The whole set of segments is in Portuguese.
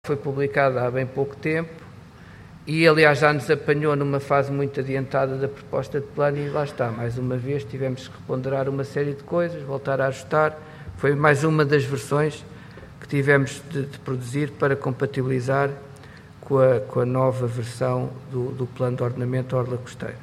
foi publicada há bem pouco tempo e, aliás, já nos apanhou numa fase muito adiantada da proposta de plano e lá está, mais uma vez tivemos que reponderar uma série de coisas, voltar a ajustar. Foi mais uma das versões que tivemos de produzir para compatibilizar com a nova versão do plano de ordenamento Orla Costeira.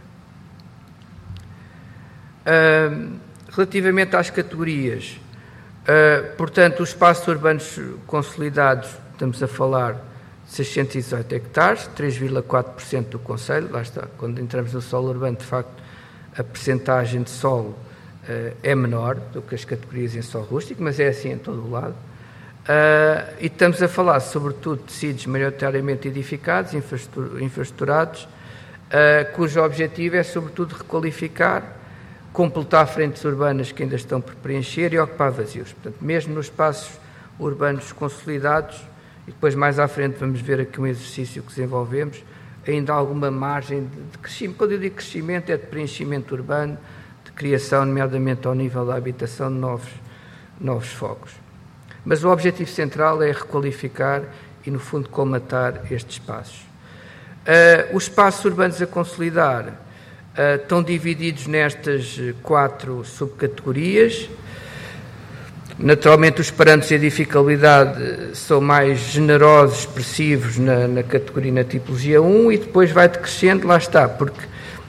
Relativamente às categorias, portanto, os espaços urbanos consolidados, estamos a falar de 618 hectares, 3,4% do concelho, lá está, quando entramos no solo urbano, de facto, a percentagem de solo é menor do que as categorias em solo rústico, mas é assim em todo o lado. E estamos a falar, sobretudo, de tecidos maioritariamente edificados, infraestruturados, cujo objetivo é, sobretudo, requalificar, completar frentes urbanas que ainda estão por preencher e ocupar vazios. Portanto, mesmo nos espaços urbanos consolidados, e depois mais à frente vamos ver aqui um exercício que desenvolvemos, ainda há alguma margem de crescimento. Quando eu digo crescimento, é de preenchimento urbano, de criação, nomeadamente ao nível da habitação, de novos focos. Mas o objetivo central é requalificar e, no fundo, colmatar estes espaços. Os espaços urbanos a consolidar estão divididos nestas 4 subcategorias. Naturalmente, os parâmetros de edificabilidade são mais generosos, expressivos na categoria, na tipologia 1, e depois vai decrescendo, lá está, porque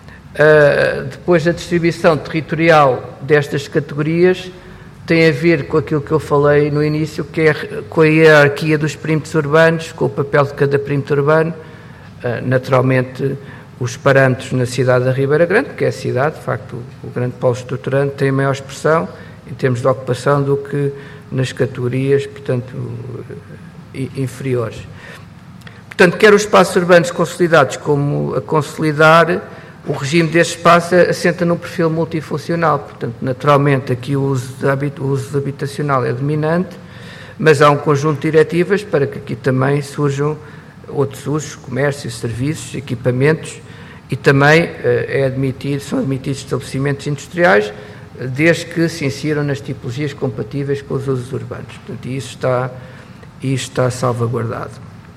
depois a distribuição territorial destas categorias tem a ver com aquilo que eu falei no início, que é com a hierarquia dos perímetros urbanos, com o papel de cada perímetro urbano. Naturalmente, os parâmetros na cidade da Ribeira Grande, que é a cidade, de facto, o grande polo estruturante, tem maior expressão em termos de ocupação do que nas categorias, portanto, inferiores. Portanto, quer os espaços urbanos consolidados como a consolidar, o regime deste espaço assenta num perfil multifuncional. Portanto, naturalmente, aqui o uso habitacional é dominante, mas há um conjunto de diretivas para que aqui também surjam outros usos, comércios, serviços, equipamentos, e também são admitidos estabelecimentos industriais, desde que se insiram nas tipologias compatíveis com os usos urbanos. Portanto, isso está salvaguardado.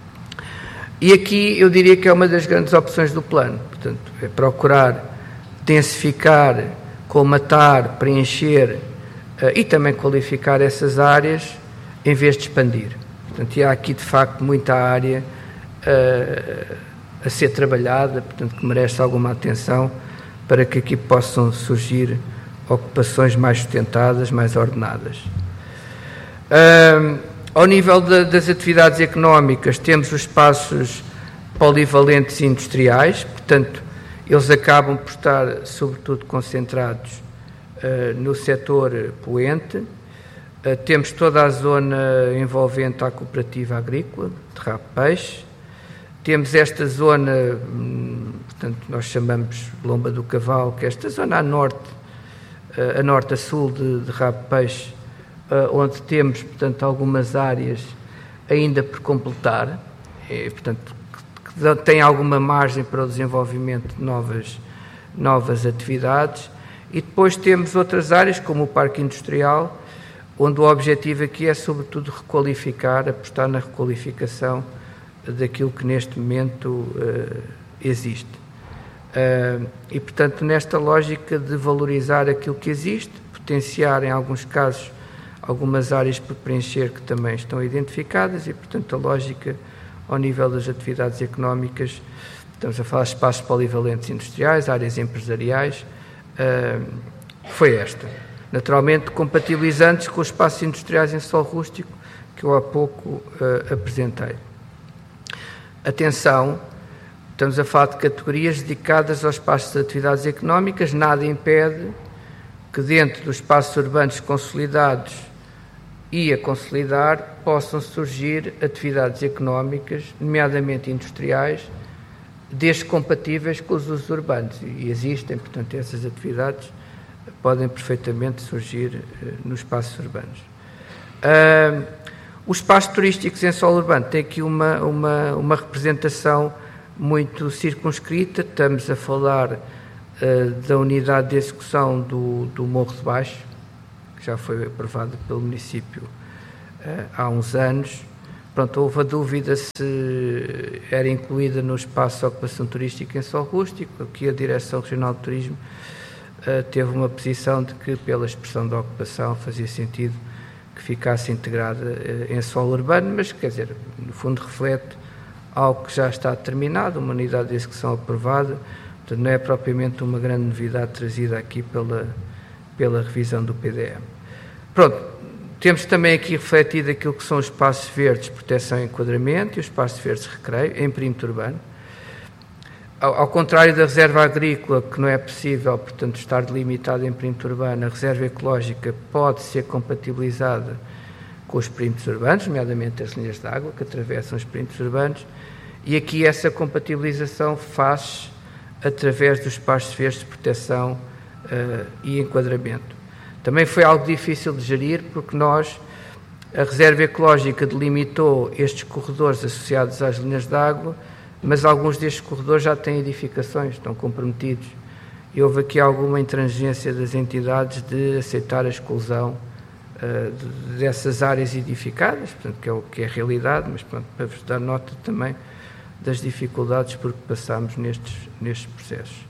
E aqui eu diria que é uma das grandes opções do plano. Portanto, é procurar densificar, colmatar, preencher e também qualificar essas áreas em vez de expandir. Portanto, e há aqui, de facto, muita área a ser trabalhada, portanto, que merece alguma atenção para que aqui possam surgir ocupações mais sustentadas, mais ordenadas. Ao nível das atividades económicas, temos os espaços polivalentes e industriais, portanto, eles acabam por estar, sobretudo, concentrados no setor poente. Temos toda a zona envolvente à cooperativa agrícola, de rabo de peixe. Temos esta zona, portanto, nós chamamos Lomba do Cavalo, que é esta zona a norte a sul de rabo de peixe, onde temos, portanto, algumas áreas ainda por completar, portanto, que tem alguma margem para o desenvolvimento de novas atividades, e depois temos outras áreas, como o Parque Industrial, onde o objetivo aqui é, sobretudo, requalificar, apostar na requalificação daquilo que neste momento existe. E, portanto, nesta lógica de valorizar aquilo que existe, potenciar, em alguns casos, algumas áreas por preencher que também estão identificadas e, portanto, a lógica ao nível das atividades económicas, estamos a falar de espaços polivalentes industriais, áreas empresariais, foi esta. Naturalmente, compatibilizantes com os espaços industriais em solo rústico que eu há pouco apresentei. Atenção, estamos a falar de categorias dedicadas aos espaços de atividades económicas, nada impede que dentro dos espaços urbanos consolidados e a consolidar possam surgir atividades económicas, nomeadamente industriais, desde compatíveis com os usos urbanos. E existem, portanto, essas atividades podem perfeitamente surgir nos espaços urbanos. Os espaços turísticos em solo urbano têm aqui uma representação muito circunscrita. Estamos a falar da unidade de execução do Morro de Baixo, que já foi aprovada pelo município há uns anos, Pronto, houve a dúvida se era incluída no espaço de ocupação turística em solo rústico. Aqui a Direção Regional de Turismo teve uma posição de que, pela expressão da ocupação, fazia sentido que ficasse integrada em solo urbano, mas, quer dizer, no fundo reflete algo que já está determinado, uma unidade de execução aprovada, portanto não é propriamente uma grande novidade trazida aqui pela revisão do PDM. Pronto, temos também aqui refletido aquilo que são os espaços verdes, proteção e enquadramento, e os espaços verdes recreio, em perímetro urbano. Ao contrário da reserva agrícola, que não é possível, portanto, estar delimitada em perímetro urbano, a reserva ecológica pode ser compatibilizada com os perímetros urbanos, nomeadamente as linhas de água que atravessam os perímetros urbanos, e aqui essa compatibilização faz através dos espaços verdes de proteção e enquadramento. Também foi algo difícil de gerir, porque a reserva ecológica delimitou estes corredores associados às linhas de água, mas alguns destes corredores já têm edificações, estão comprometidos. E houve aqui alguma intransigência das entidades de aceitar a exclusão dessas áreas edificadas, portanto, que é a realidade, mas pronto, para vos dar nota também das dificuldades por que passamos nestes processos.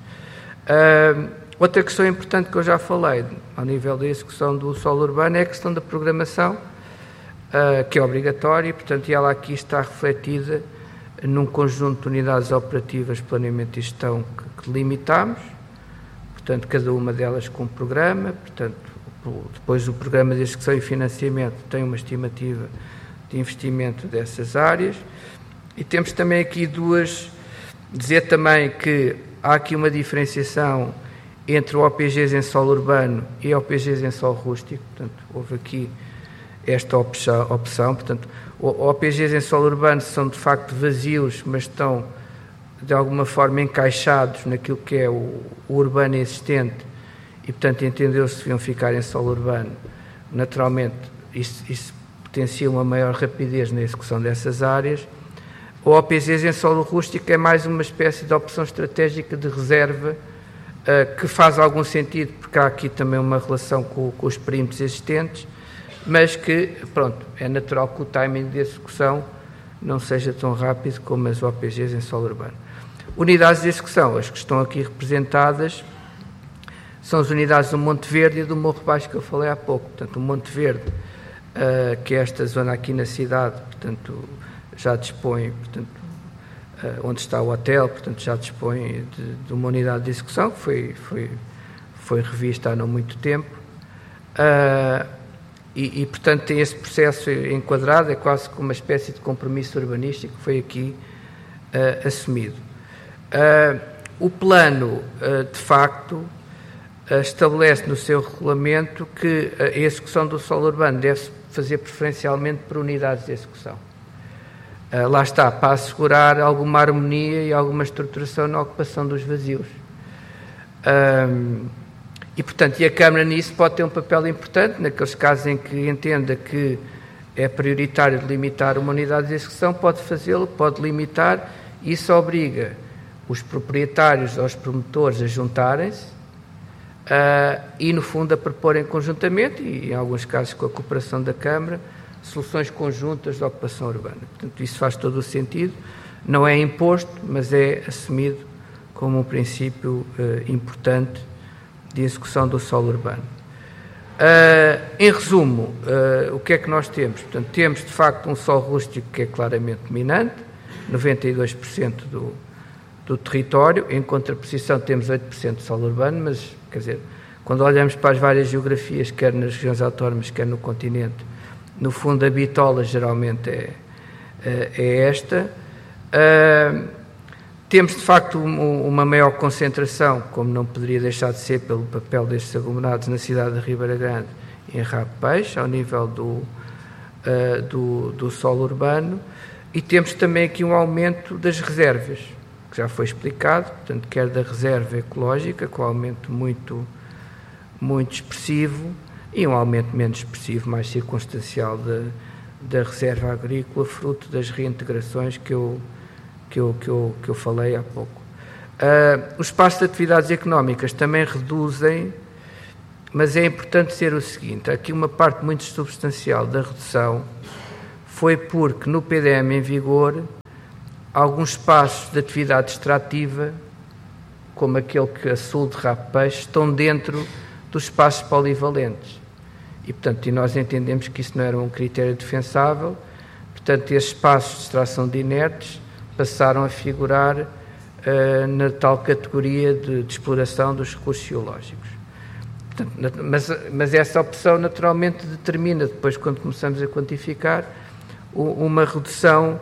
Outra questão importante que eu já falei, ao nível da execução do solo urbano, é a questão da programação, que é obrigatória, e, portanto, ela aqui está refletida num conjunto de unidades operativas de planeamento e gestão que delimitamos, portanto, cada uma delas com um programa, portanto, depois o programa de execução e financiamento tem uma estimativa de investimento dessas áreas, e temos também aqui dizer também que há aqui uma diferenciação entre OPGs em solo urbano e OPGs em solo rústico, portanto, houve aqui esta opção, portanto, OPGs em solo urbano são de facto vazios, mas estão de alguma forma encaixados naquilo que é o urbano existente e, portanto, entendeu-se que deviam ficar em solo urbano. Naturalmente, isso potencia uma maior rapidez na execução dessas áreas. O OPGs em solo rústico é mais uma espécie de opção estratégica de reserva que faz algum sentido, porque há aqui também uma relação com os perímetros existentes, mas que, pronto, é natural que o timing de execução não seja tão rápido como as OPGs em solo urbano. Unidades de execução, as que estão aqui representadas, são as unidades do Monte Verde e do Morro Baixo que eu falei há pouco. Portanto, o Monte Verde, que é esta zona aqui na cidade, portanto, já dispõe, portanto, onde está o hotel, portanto, já dispõe de uma unidade de execução que foi revista há não muito tempo. E, portanto, tem esse processo enquadrado, é quase como uma espécie de compromisso urbanístico que foi aqui assumido. O plano, de facto, estabelece no seu regulamento que a execução do solo urbano deve-se fazer preferencialmente por unidades de execução. Lá está, para assegurar alguma harmonia e alguma estruturação na ocupação dos vazios. E, portanto, a Câmara nisso pode ter um papel importante, naqueles casos em que entenda que é prioritário delimitar uma unidade de execução, pode fazê-lo, pode limitar, e isso obriga os proprietários ou os promotores a juntarem-se e, no fundo, a proporem conjuntamente, e em alguns casos com a cooperação da Câmara, soluções conjuntas de ocupação urbana. Portanto, isso faz todo o sentido, não é imposto, mas é assumido como um princípio importante de execução do solo urbano. Em resumo, o que é que nós temos? Portanto, temos de facto um solo rústico que é claramente dominante, 92% do território, em contraposição temos 8% de solo urbano, mas, quer dizer, quando olhamos para as várias geografias, quer nas regiões autónomas, quer no continente, no fundo a bitola geralmente é esta. Temos, de facto, uma maior concentração, como não poderia deixar de ser pelo papel destes aglomerados na cidade de Ribeira Grande, em Rabo de Peixe, ao nível do solo urbano, e temos também aqui um aumento das reservas, que já foi explicado, portanto, quer da reserva ecológica, com um aumento muito expressivo, e um aumento menos expressivo, mais circunstancial da reserva agrícola, fruto das reintegrações que eu falei há pouco. Os espaços de atividades económicas também reduzem, mas é importante dizer o seguinte: aqui uma parte muito substancial da redução foi porque no PDM em vigor, alguns espaços de atividade extrativa, como aquele que a sul de Rapo-Peixe, estão dentro dos espaços polivalentes. E, portanto, nós entendemos que isso não era um critério defensável. Portanto, esses espaços de extração de inertes passaram a figurar na tal categoria de exploração dos recursos geológicos. Portanto, mas essa opção naturalmente determina, depois quando começamos a quantificar, uma redução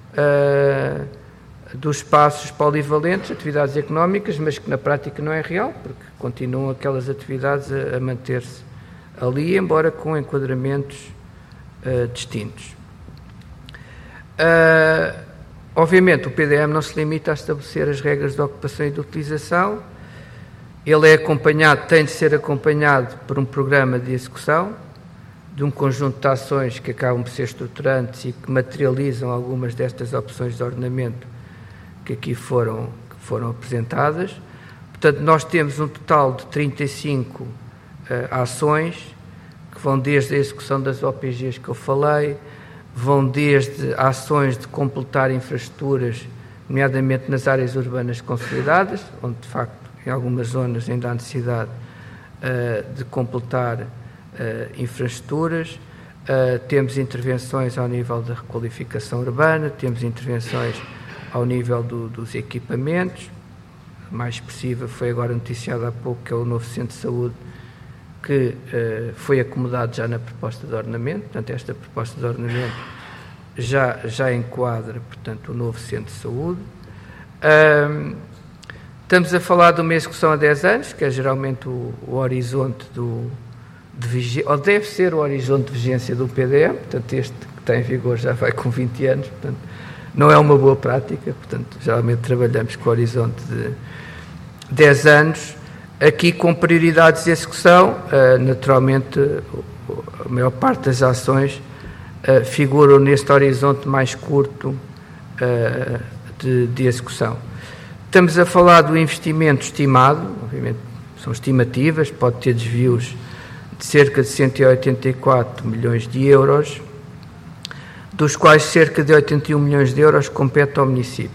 dos espaços polivalentes, atividades económicas, mas que na prática não é real, porque continuam aquelas atividades a manter-se ali, embora com enquadramentos distintos. Obviamente, o PDM não se limita a estabelecer as regras de ocupação e de utilização. Ele é acompanhado, tem de ser acompanhado por um programa de execução, de um conjunto de ações que acabam por ser estruturantes e que materializam algumas destas opções de ordenamento que aqui foram apresentadas. Portanto, nós temos um total de 35 ações, que vão desde a execução das OPGs que eu falei, vão desde ações de completar infraestruturas, nomeadamente nas áreas urbanas consolidadas, onde de facto em algumas zonas ainda há necessidade de completar infraestruturas, temos intervenções ao nível da requalificação urbana, temos intervenções ao nível dos equipamentos. A mais expressiva foi agora noticiada há pouco, que é o novo centro de saúde, que foi acomodado já na proposta de ordenamento. Portanto, esta proposta de ordenamento já enquadra, portanto, o novo centro de saúde. Estamos a falar de uma execução a 10 anos, que é geralmente o horizonte de vigência, ou deve ser o horizonte de vigência do PDM. Portanto, este que está em vigor já vai com 20 anos, portanto, não é uma boa prática. Portanto, geralmente trabalhamos com o horizonte de 10 anos, aqui com prioridades de execução. Naturalmente, a maior parte das ações figuram neste horizonte mais curto de execução. Estamos a falar do investimento estimado, obviamente são estimativas, pode ter desvios de cerca de 184 milhões de euros, dos quais cerca de 81 milhões de euros compete ao município.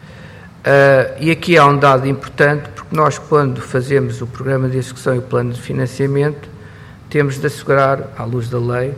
E aqui há um dado importante, porque nós, quando fazemos o programa de execução e o plano de financiamento, temos de assegurar, à luz da lei,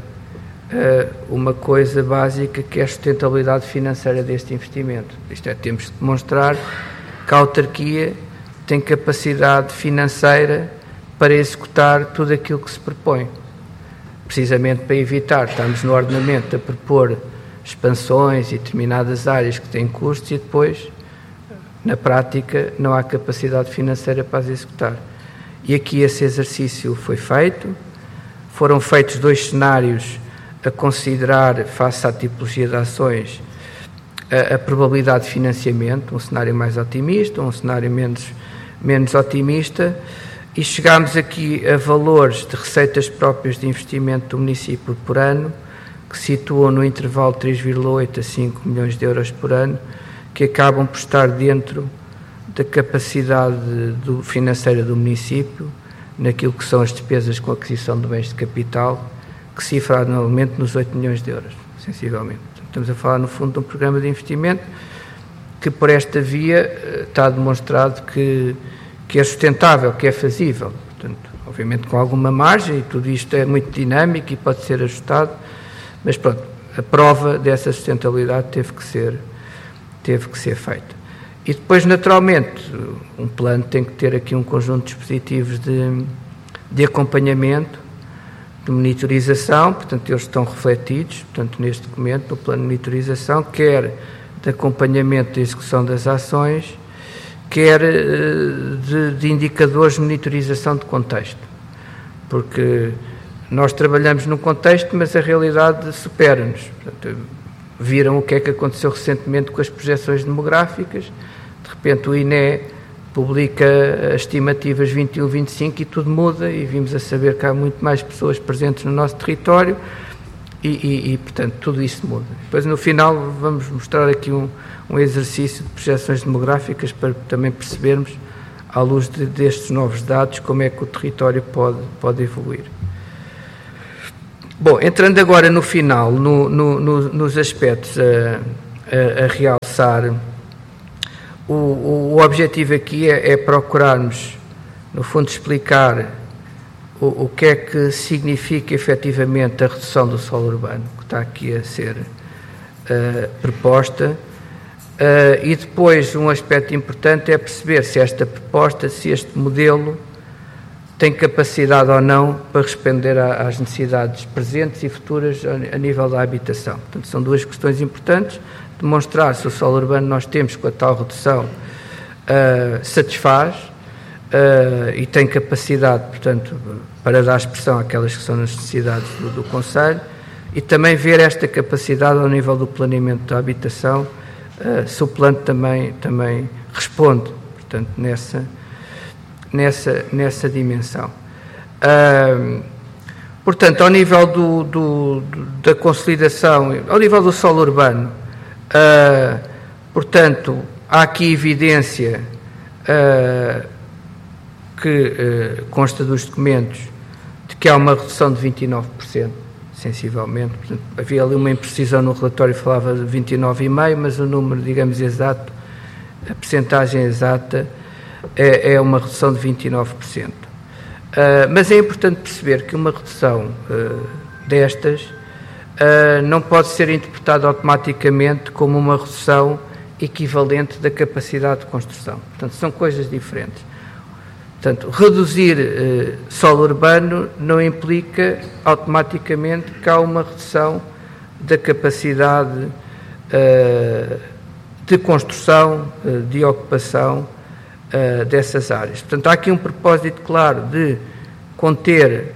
uma coisa básica, que é a sustentabilidade financeira deste investimento. Isto é, temos de demonstrar que a autarquia tem capacidade financeira para executar tudo aquilo que se propõe, precisamente para evitar estarmos no ordenamento a propor expansões e determinadas áreas que têm custos e depois, na prática, não há capacidade financeira para as executar. E aqui esse exercício foi feito. Foram feitos 2 cenários a considerar, face à tipologia de ações, a probabilidade de financiamento, um cenário mais otimista, um cenário menos otimista, e chegámos aqui a valores de receitas próprias de investimento do município por ano, que situam no intervalo de 3,8 a 5 milhões de euros por ano, que acabam por estar dentro da capacidade financeira do município, naquilo que são as despesas com aquisição de bens de capital, que cifra anualmente nos 8 milhões de euros, sensivelmente. Estamos a falar, no fundo, de um programa de investimento que, por esta via, está demonstrado que é sustentável, que é fazível. Portanto, obviamente com alguma margem, e tudo isto é muito dinâmico e pode ser ajustado, mas pronto, a prova dessa sustentabilidade teve que ser feita. E depois, naturalmente, um plano tem que ter aqui um conjunto de dispositivos de acompanhamento, de monitorização. Portanto, eles estão refletidos, portanto, neste documento, no plano de monitorização, quer de acompanhamento da execução das ações, quer de indicadores de monitorização de contexto, porque nós trabalhamos num contexto, mas a realidade supera-nos. Portanto, viram o que é que aconteceu recentemente com as projeções demográficas. De repente o INE publica as estimativas 21-25 e tudo muda, e vimos a saber que há muito mais pessoas presentes no nosso território e portanto, tudo isso muda. Depois, no final, vamos mostrar aqui um exercício de projeções demográficas para também percebermos, à luz destes novos dados, como é que o território pode evoluir. Bom, entrando agora no final, nos aspectos a realçar, o objetivo aqui é procurarmos, no fundo, explicar o que é que significa efetivamente a redução do solo urbano, que está aqui a ser proposta, e depois um aspecto importante é perceber se esta proposta, se este modelo tem capacidade ou não para responder às necessidades presentes e futuras a nível da habitação. Portanto, são duas questões importantes: demonstrar se o solo urbano nós temos com a tal redução satisfaz e tem capacidade, portanto, para dar expressão àquelas que são as necessidades do Conselho, e também ver esta capacidade ao nível do planeamento da habitação, se o plano também responde, portanto, nessa dimensão. Portanto, ao nível da consolidação, ao nível do solo urbano, portanto, há aqui evidência que consta dos documentos de que há uma redução de 29%, sensivelmente. Portanto, havia ali uma imprecisão no relatório, falava de 29,5%, mas o número, digamos, exato, a percentagem exata é uma redução de 29%. Mas é importante perceber que uma redução destas não pode ser interpretada automaticamente como uma redução equivalente da capacidade de construção. Portanto, são coisas diferentes. Portanto, reduzir solo urbano não implica automaticamente que há uma redução da capacidade de construção, de ocupação dessas áreas. Portanto, há aqui um propósito claro de conter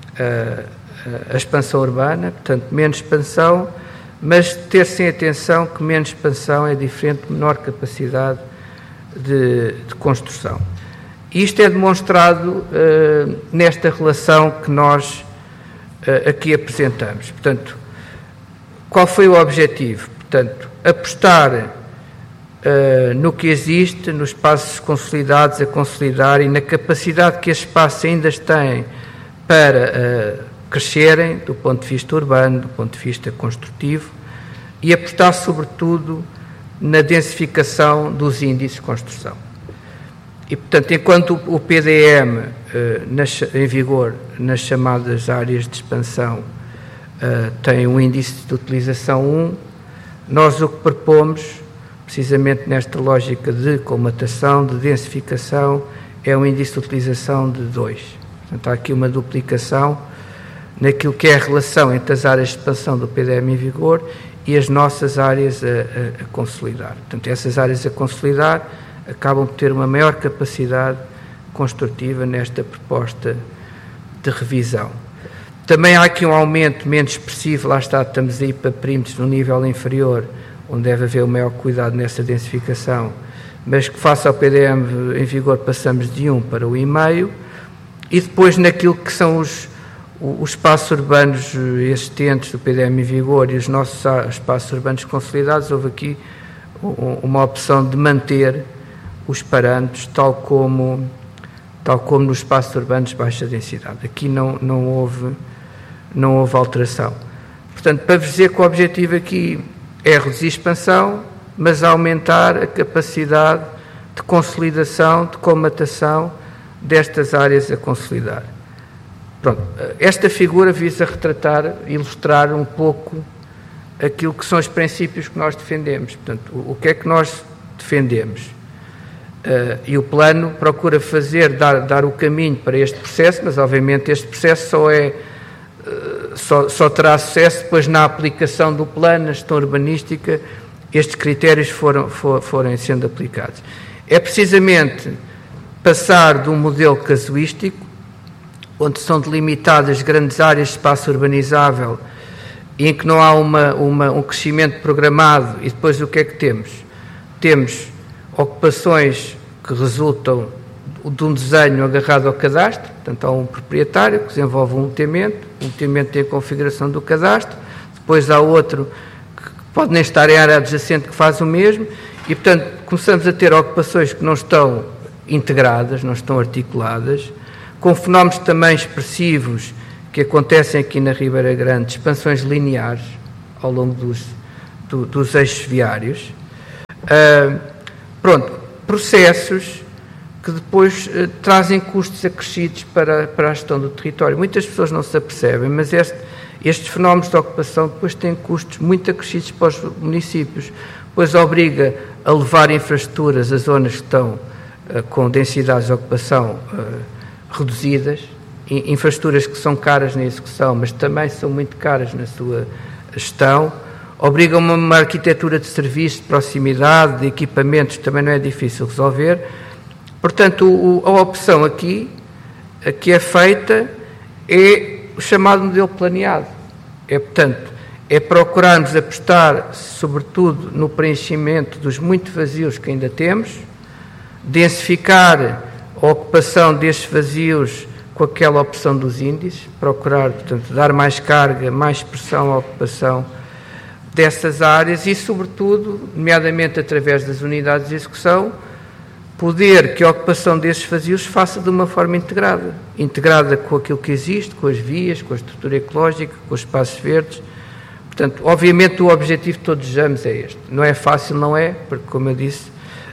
a expansão urbana, portanto, menos expansão, mas ter-se em atenção que menos expansão é diferente de menor capacidade de construção. Isto é demonstrado nesta relação que nós aqui apresentamos. Portanto, qual foi o objetivo? Portanto, apostar no que existe, nos espaços consolidados a consolidar e na capacidade que esses espaços ainda têm para crescerem do ponto de vista urbano, do ponto de vista construtivo, e apostar sobretudo na densificação dos índices de construção. E, portanto, enquanto o PDM em vigor nas chamadas áreas de expansão tem um índice de utilização 1, nós o que propomos, precisamente nesta lógica de colmatação, de densificação, é um índice de utilização de 2. Portanto, há aqui uma duplicação naquilo que é a relação entre as áreas de expansão do PDM em vigor e as nossas áreas a consolidar. Portanto, essas áreas a consolidar acabam por ter uma maior capacidade construtiva nesta proposta de revisão. Também há aqui um aumento menos expressivo, lá está, estamos aí para perímetros no nível inferior, onde deve haver o maior cuidado nessa densificação, mas que face ao PDM em vigor passamos de 1 para 1,5, e depois naquilo que são os espaços urbanos existentes do PDM em vigor e os nossos espaços urbanos consolidados, houve aqui uma opção de manter os parâmetros tal como nos espaços urbanos de baixa densidade. Aqui não houve alteração. Portanto, para vos dizer que o objetivo aqui é reduzir expansão, mas aumentar a capacidade de consolidação, de colmatação destas áreas a consolidar. Pronto, esta figura visa retratar, ilustrar um pouco aquilo que são os princípios que nós defendemos. Portanto, o que é que nós defendemos? E o plano procura dar o caminho para este processo, mas obviamente este processo só terá sucesso depois na aplicação do plano, na gestão urbanística, estes critérios forem sendo aplicados. É precisamente passar de um modelo casuístico, onde são delimitadas grandes áreas de espaço urbanizável e em que não há um crescimento programado, e depois o que é que temos? Temos ocupações que resultam de um desenho agarrado ao cadastro, portanto há um proprietário que desenvolve um loteamento, o loteamento tem a configuração do cadastro, depois há outro que pode nem estar em área adjacente que faz o mesmo, e portanto começamos a ter ocupações que não estão integradas, não estão articuladas, com fenómenos também expressivos, que acontecem aqui na Ribeira Grande, expansões lineares ao longo dos eixos viários. Processos que depois trazem custos acrescidos para a gestão do território. Muitas pessoas não se apercebem, mas estes fenómenos de ocupação depois têm custos muito acrescidos para os municípios, pois obriga a levar infraestruturas a zonas que estão com densidades de ocupação reduzidas, infraestruturas que são caras na execução, mas também são muito caras na sua gestão, obriga uma arquitetura de serviços, de proximidade, de equipamentos, também não é difícil resolver. Portanto, a opção aqui, a que é feita, é o chamado modelo planeado. Portanto, procurarmos apostar, sobretudo, no preenchimento dos muito vazios que ainda temos, densificar a ocupação destes vazios com aquela opção dos índices, procurar, portanto, dar mais carga, mais pressão à ocupação dessas áreas e, sobretudo, nomeadamente através das unidades de execução, poder que a ocupação desses vazios se faça de uma forma integrada com aquilo que existe, com as vias, com a estrutura ecológica, com os espaços verdes. Portanto, obviamente o objetivo que todos desejamos é este. Não é fácil, não é, porque, como eu disse,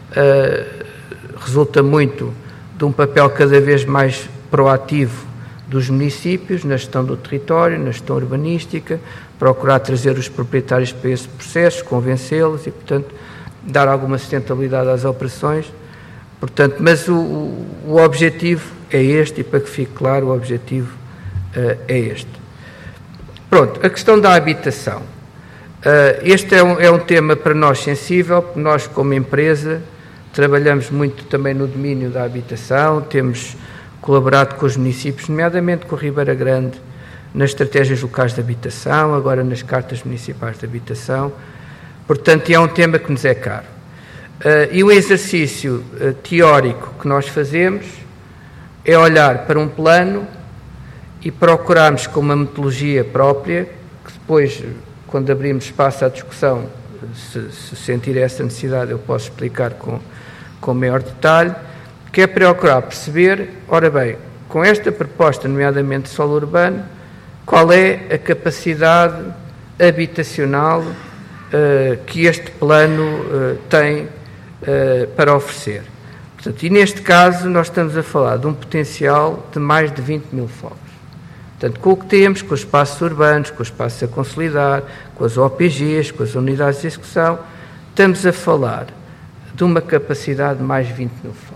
resulta muito de um papel cada vez mais proativo dos municípios na gestão do território, na gestão urbanística, procurar trazer os proprietários para esse processo, convencê-los e, portanto, dar alguma sustentabilidade às operações. Portanto, mas o objetivo é este, e para que fique claro, o objetivo é este. Pronto, a questão da habitação. Este é um tema para nós sensível, porque nós, como empresa, trabalhamos muito também no domínio da habitação, temos colaborado com os municípios, nomeadamente com a Ribeira Grande, nas estratégias locais de habitação, agora nas cartas municipais de habitação. Portanto, é um tema que nos é caro. E o exercício teórico que nós fazemos é olhar para um plano e procurarmos com uma metodologia própria, que depois, quando abrimos espaço à discussão, se sentir essa necessidade, eu posso explicar com maior detalhe, que é procurar perceber, ora bem, com esta proposta, nomeadamente de solo urbano, qual é a capacidade habitacional que este plano tem para oferecer. Portanto, e neste caso nós estamos a falar de um potencial de mais de 20 mil fogos. Portanto, com o que temos, com os espaços urbanos, com os espaços a consolidar, com as OPGs, com as unidades de execução, estamos a falar de uma capacidade de mais de 20 mil fogos.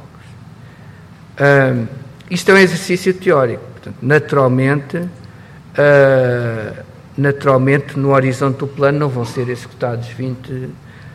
Isto é um exercício teórico. Portanto, naturalmente, no horizonte do plano não vão ser executados 20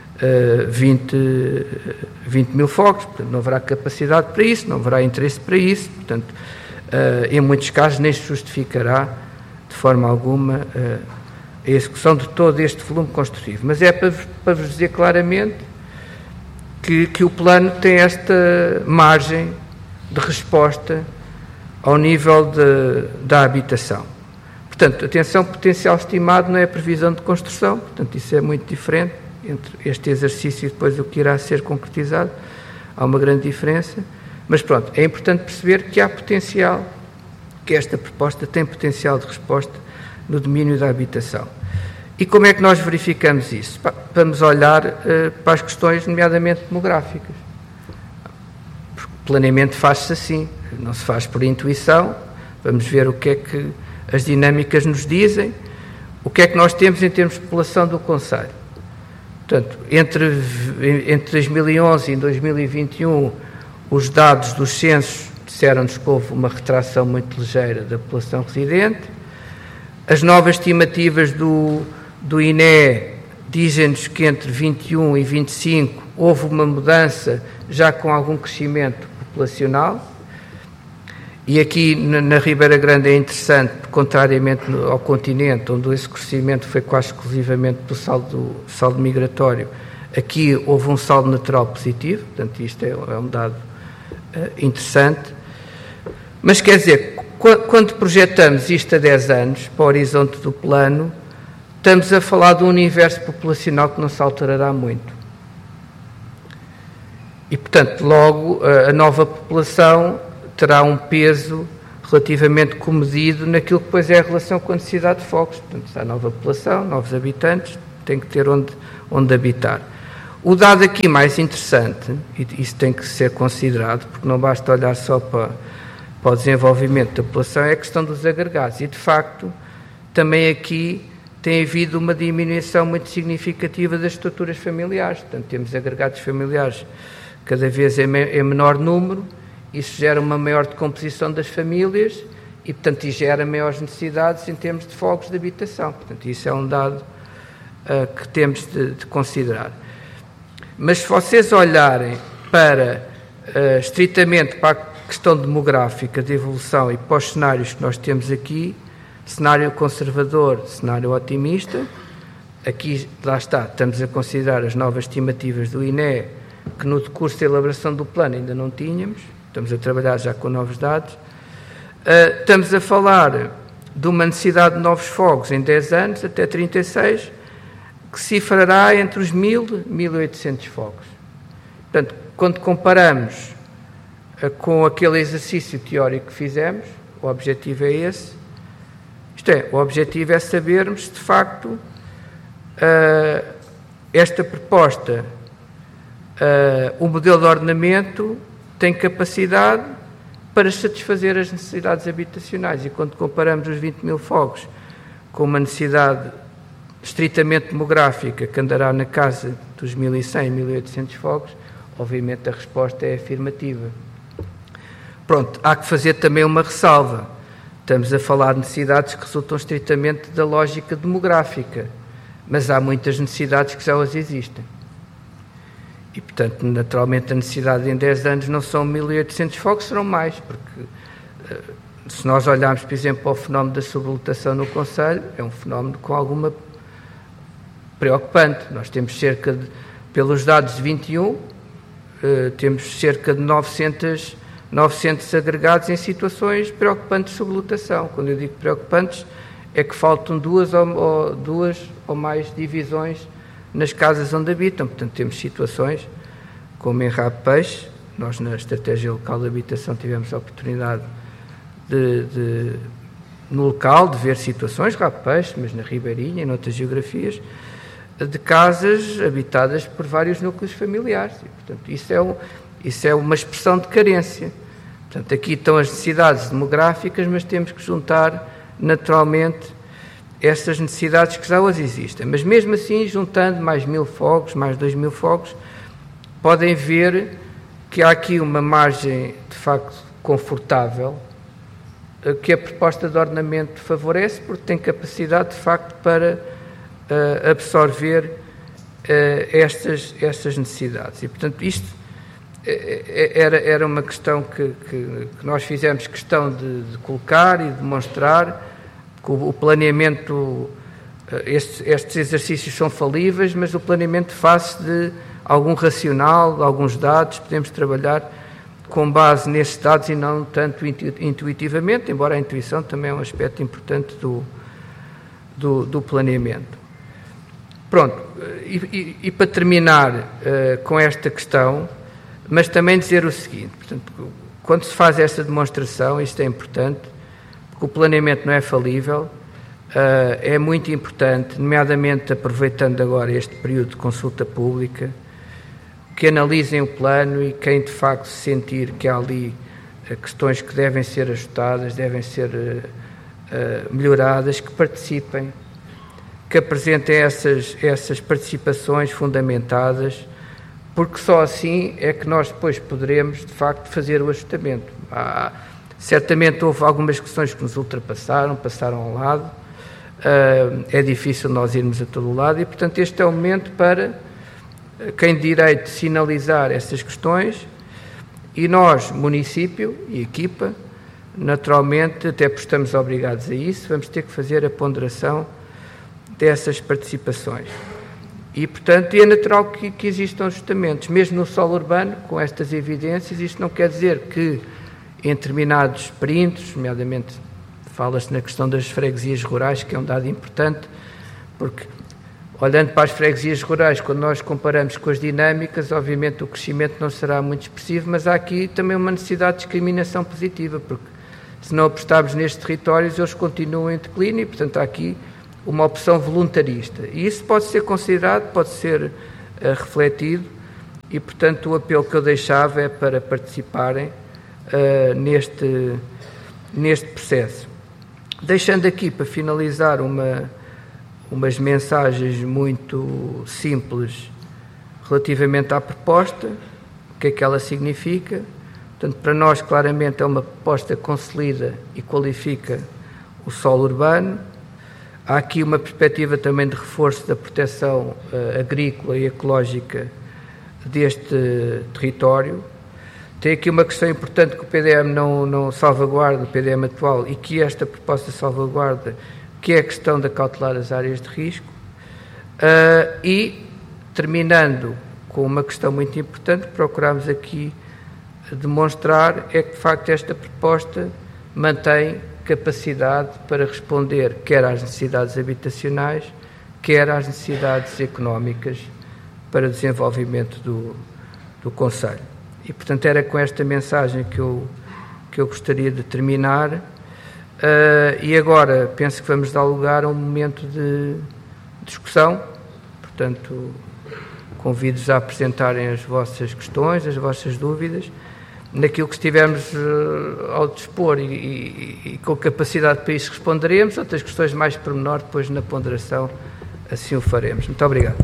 mil fogos, portanto, não haverá capacidade para isso, não haverá interesse para isso, portanto, em muitos casos nem se justificará de forma alguma a execução de todo este volume construtivo. Mas é para vos dizer claramente que o plano tem esta margem de resposta ao nível da habitação. Portanto, atenção, potencial estimado não é a previsão de construção, portanto, isso é muito diferente entre este exercício e depois o que irá ser concretizado. Há uma grande diferença, mas pronto, é importante perceber que há potencial, que esta proposta tem potencial de resposta no domínio da habitação. E como é que nós verificamos isso? Vamos olhar para as questões, nomeadamente demográficas. Porque o planeamento faz-se assim, não se faz por intuição. Vamos ver o que é que as dinâmicas nos dizem, o que é que nós temos em termos de população do concelho. Portanto, entre 2011 e 2021, os dados dos censos disseram-nos que houve uma retração muito ligeira da população residente. As novas estimativas do INE dizem-nos que entre 21 e 25 houve uma mudança já com algum crescimento populacional. E aqui na Ribeira Grande é interessante, contrariamente ao continente, onde esse crescimento foi quase exclusivamente do saldo migratório, aqui houve um saldo natural positivo, portanto isto é um dado interessante. Mas quer dizer, quando projetamos isto a 10 anos, para o horizonte do plano, estamos a falar de um universo populacional que não se alterará muito. E, portanto, logo a nova população terá um peso relativamente comedido naquilo que depois é a relação com a necessidade de fogos. Portanto, se há nova população, novos habitantes, tem que ter onde habitar. O dado aqui mais interessante, e isso tem que ser considerado, porque não basta olhar só para o desenvolvimento da população, é a questão dos agregados. E, de facto, também aqui tem havido uma diminuição muito significativa das estruturas familiares. Portanto, temos agregados familiares cada vez em menor número, isso gera uma maior decomposição das famílias e, portanto, gera maiores necessidades em termos de fogos de habitação. Portanto, isso é um dado que temos de considerar. Mas se vocês olharem estritamente para a questão demográfica de evolução e para os cenários que nós temos aqui, cenário conservador, cenário otimista, aqui, lá está, estamos a considerar as novas estimativas do INE, que no decurso da elaboração do plano ainda não tínhamos, estamos a trabalhar já com novos dados. Estamos a falar de uma necessidade de novos fogos em 10 anos, até 36, que cifrará entre os 1.000 e 1.800 fogos. Portanto, quando comparamos com aquele exercício teórico que fizemos, o objetivo é esse. Isto é, o objetivo é sabermos, de facto, esta proposta, o modelo de ordenamento tem capacidade para satisfazer as necessidades habitacionais. E quando comparamos os 20.000 fogos com uma necessidade estritamente demográfica, que andará na casa dos 1.100, 1.800 fogos, obviamente a resposta é afirmativa. Pronto, há que fazer também uma ressalva. Estamos a falar de necessidades que resultam estritamente da lógica demográfica, mas há muitas necessidades que já hoje existem. E, portanto, naturalmente a necessidade em 10 anos não são 1.800 fogos, serão mais, porque se nós olharmos, por exemplo, ao fenómeno da sobrelotação no Conselho, é um fenómeno com alguma preocupante. Nós temos pelos dados de 21, temos cerca de 900 agregados em situações preocupantes de sobrelotação. Quando eu digo preocupantes, é que faltam duas ou mais divisões nas casas onde habitam. Portanto, temos situações como em Rabo Peixe. Nós, na Estratégia Local de Habitação, tivemos a oportunidade no local de ver situações, Rabo Peixe, mas na Ribeirinha e noutras geografias, de casas habitadas por vários núcleos familiares. E, portanto, isso é uma expressão de carência. Portanto, aqui estão as necessidades demográficas, mas temos que juntar, naturalmente, estas necessidades que já hoje existem. Mas, mesmo assim, juntando mais 1.000 fogos, mais 2.000 fogos, podem ver que há aqui uma margem, de facto, confortável, que a proposta de ordenamento favorece, porque tem capacidade, de facto, para absorver estas necessidades. E, portanto, isto era uma questão que nós fizemos questão de colocar e demonstrar que o planeamento, estes exercícios são falíveis, mas o planeamento faz-se de algum racional, de alguns dados, podemos trabalhar com base nesses dados e não tanto intuitivamente, embora a intuição também é um aspecto importante do planeamento. Pronto, e para terminar com esta questão, mas também dizer o seguinte, portanto, quando se faz esta demonstração, isto é importante, porque o planeamento não é falível, é muito importante, nomeadamente aproveitando agora este período de consulta pública, que analisem o plano e quem de facto sentir que há ali questões que devem ser ajustadas, devem ser melhoradas, que participem, que apresentem essas participações fundamentadas, porque só assim é que nós depois poderemos, de facto, fazer o ajustamento. Certamente houve algumas questões que nos ultrapassaram, passaram ao lado, é difícil nós irmos a todo o lado e, portanto, este é o momento para quem de direito sinalizar essas questões e nós, município e equipa, naturalmente, até porque estamos obrigados a isso, vamos ter que fazer a ponderação dessas participações. E, portanto, é natural que existam ajustamentos. Mesmo no solo urbano, com estas evidências, isto não quer dizer que em determinados perímetros, nomeadamente fala-se na questão das freguesias rurais, que é um dado importante, porque olhando para as freguesias rurais, quando nós comparamos com as dinâmicas, obviamente o crescimento não será muito expressivo, mas há aqui também uma necessidade de discriminação positiva, porque Se não apostarmos nestes territórios, eles continuam em declínio e, portanto, há aqui uma opção voluntarista. E isso pode ser considerado, pode ser refletido e, portanto, o apelo que eu deixava é para participarem neste processo. Deixando aqui, para finalizar, umas mensagens muito simples relativamente à proposta, o que é que ela significa. Portanto, para nós, claramente, é uma proposta que consolida e qualifica o solo urbano. Há aqui uma perspectiva também de reforço da proteção agrícola e ecológica deste território. Tem aqui uma questão importante que o PDM não salvaguarda, o PDM atual, e que esta proposta salvaguarda, que é a questão da cautelar das áreas de risco. E, terminando com uma questão muito importante que procuramos aqui demonstrar, é que, de facto, esta proposta mantém capacidade para responder quer às necessidades habitacionais, quer às necessidades económicas para o desenvolvimento do concelho. E, portanto, era com esta mensagem que eu gostaria de terminar. E agora penso que vamos dar lugar a um momento de discussão. Portanto, convido-vos a apresentarem as vossas questões, as vossas dúvidas, naquilo que estivermos ao dispor e com capacidade para isso responderemos. Outras questões mais pormenor, depois na ponderação, assim o faremos. Muito obrigado.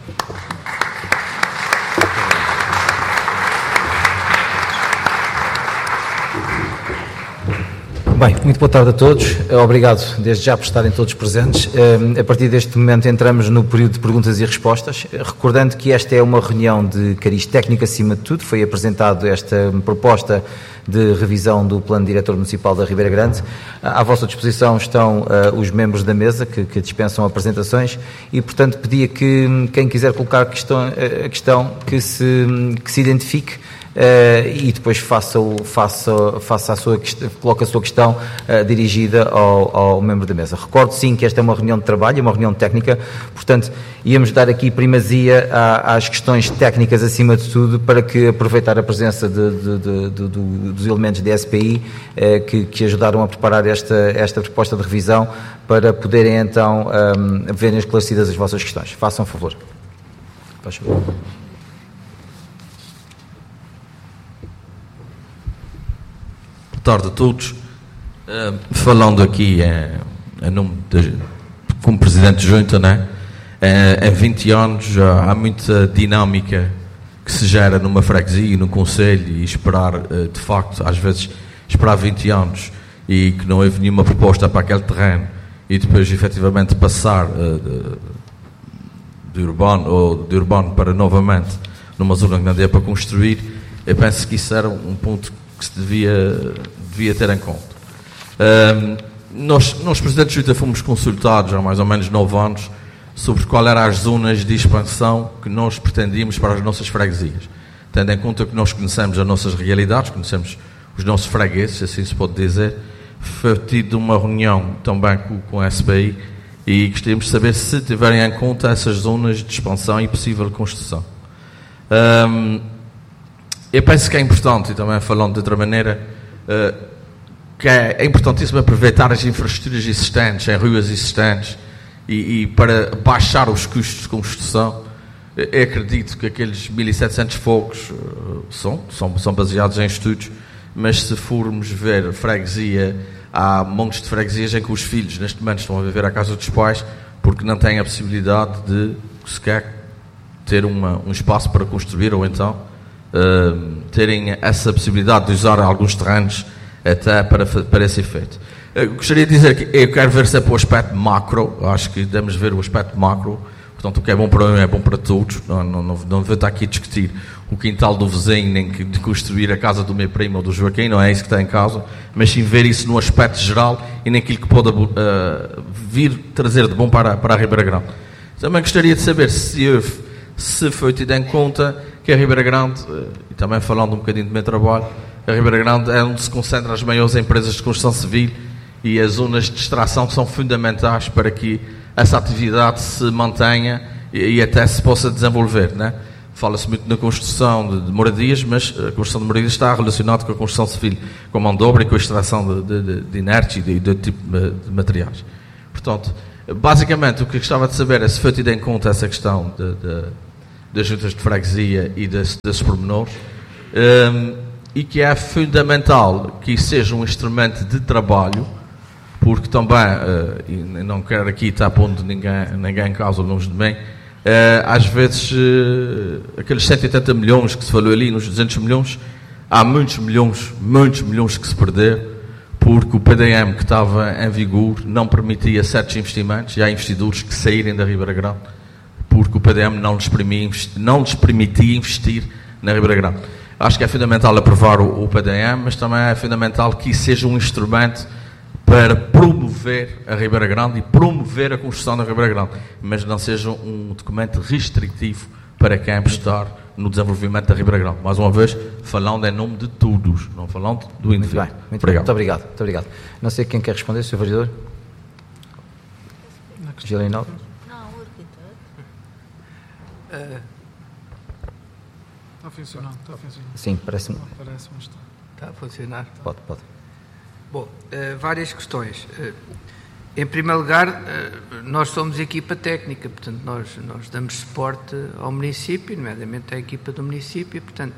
Bem, muito boa tarde a todos. Obrigado desde já por estarem todos presentes. A partir deste momento entramos no período de perguntas e respostas, recordando que esta é uma reunião de cariz técnico acima de tudo. Foi apresentado esta proposta de revisão do Plano Diretor Municipal da Ribeira Grande. À vossa disposição estão os membros da mesa que dispensam apresentações e, portanto, pedia que quem quiser colocar a questão que se identifique e depois coloque a sua questão dirigida ao membro da mesa. Recordo sim que esta é uma reunião de trabalho, uma reunião técnica, portanto íamos dar aqui primazia às questões técnicas acima de tudo, para que aproveitar a presença dos elementos da SPI que ajudaram a preparar esta proposta de revisão, para poderem então verem esclarecidas as vossas questões. Façam favor. Faz favor. Boa tarde a todos. Falando aqui em nome como Presidente de Junta, né? Em 20 anos há muita dinâmica que se gera numa freguesia e no concelho, e esperar, de facto, às vezes esperar 20 anos e que não houve nenhuma proposta para aquele terreno e depois efetivamente passar de urbano para novamente numa zona que não dê para construir, eu penso que isso era um ponto que se devia ter em conta. Nós Presidentes de Junta, fomos consultados há mais ou menos 9 anos sobre qual eram as zonas de expansão que nós pretendíamos para as nossas freguesias, tendo em conta que nós conhecemos as nossas realidades, conhecemos os nossos fregueses, assim se pode dizer. Foi tido uma reunião também com a SPI e gostaríamos de saber se tiverem em conta essas zonas de expansão e possível construção. Eu penso que é importante, e também falando de outra maneira, que é importantíssimo aproveitar as infraestruturas existentes, em ruas existentes, e para baixar os custos de construção. Eu acredito que aqueles 1.700 fogos são baseados em estudos, mas se formos ver freguesia, há montes de freguesias em que os filhos neste momento estão a viver à casa dos pais porque não têm a possibilidade de sequer ter um espaço para construir, ou então terem essa possibilidade de usar alguns terrenos até para esse efeito. Gostaria de dizer que eu quero ver sempre o aspecto macro. Acho que devemos ver o aspecto macro. Portanto, o que é bom para um é bom para todos. Não vou estar aqui a discutir o quintal do vizinho, nem de construir a casa do meu primo ou do Joaquim, não é isso que está em causa, mas sim ver isso no aspecto geral e naquilo que pode vir trazer de bom para a Ribeira Grande. Também gostaria de saber se foi tido em conta que a Ribeira Grande, e também falando um bocadinho do meu trabalho, a Ribeira Grande é onde se concentram as maiores empresas de construção civil, e as zonas de extração são fundamentais para que essa atividade se mantenha e até se possa desenvolver, né? fala-se muito na construção de moradias, mas a construção de moradias está relacionada com a construção civil, com a mão de obra e com a extração de inertes e de tipo de materiais. Portanto, basicamente, o que eu gostava de saber é se foi tido em conta essa questão das juntas de freguesia e desses pormenores, e que é fundamental que isso seja um instrumento de trabalho, porque também, e não quero aqui estar pondo ninguém em causa longe de mim, às vezes aqueles 180 milhões que se falou ali, nos 200 milhões, há muitos milhões que se perderam, porque o PDM que estava em vigor não permitia certos investimentos, e há investidores que saírem da Ribeira Grande, porque o PDM não lhes permitia investir na Ribeira Grande. Acho que é fundamental aprovar o PDM, mas também é fundamental que isso seja um instrumento para promover a Ribeira Grande e promover a construção da Ribeira Grande, mas não seja um documento restritivo para quem apostar no desenvolvimento da Ribeira Grande. Mais uma vez, falando em nome de todos, não falando do indivíduo. Muito obrigado. Não sei quem quer responder, Sr. Vereador. Gilinaldo. Está a funcionar. Sim, parece-me. Parece-me estar. Está a funcionar? Pode. Bom, várias questões. Em primeiro lugar, nós somos equipa técnica, portanto, nós damos suporte ao município, nomeadamente à equipa do município, portanto,